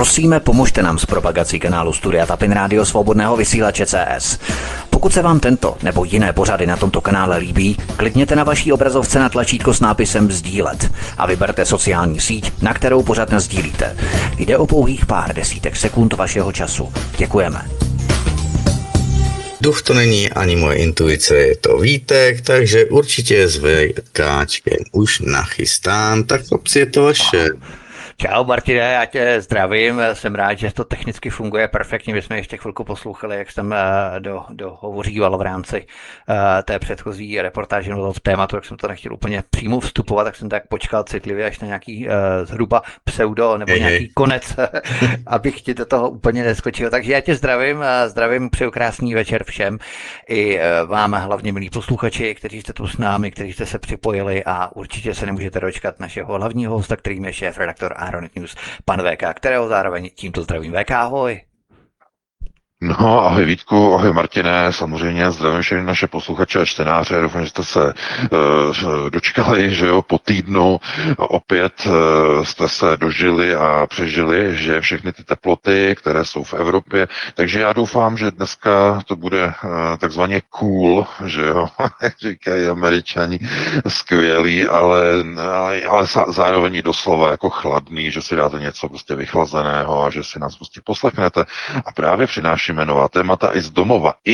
Prosíme, pomožte nám s propagací kanálu Studia Tapin Rádio Svobodného vysílače CS. Pokud se vám tento nebo jiné pořady na tomto kanále líbí, klikněte na vaší obrazovce na tlačítko s nápisem sdílet a vyberte sociální síť, na kterou pořad nasdílíte. Jde o pouhých pár desítek sekund vašeho času. Děkujeme. Duch to není ani moje intuice, je to Vítek, takže určitě s VKčkem už nachystán, tak chlapci, je to vaše. Čau Martine, já tě zdravím, jsem rád, že to technicky funguje perfektně, my jsme ještě chvilku poslouchali, jak jsem dohovoříval v rámci té předchozí reportáže nebo v tématu, jak jsem to nechtěl úplně přímo vstupovat, tak jsem tak počkal citlivě až na nějaký zhruba pseudo nebo nějaký konec, abych ti do toho úplně neskočil. Takže já tě zdravím, přeju krásný večer všem, i vám hlavně milí posluchači, kteří jste tu s námi, kteří jste se připojili a určitě se nemůžete dočkat našeho hlavního hosta, kterým je šéfredaktor Aeronet News, pan VK, kterého zároveň tímto zdravím. VK, ahoj. No, ahoj Vítku, ahoj Martine, samozřejmě zdravím všechny naše posluchače a čtenáře, doufám, že jste se dočkali, že jo, po týdnu opět jste se dožili a přežili, že všechny ty teploty, které jsou v Evropě, takže já doufám, že dneska to bude takzvaně cool, že jo, jak říkají Američani, skvělý, ale zároveň i doslova jako chladný, že si dáte něco prostě vychlazeného a že si nás prostě poslechnete a právě přinášíme nová témata i z domova,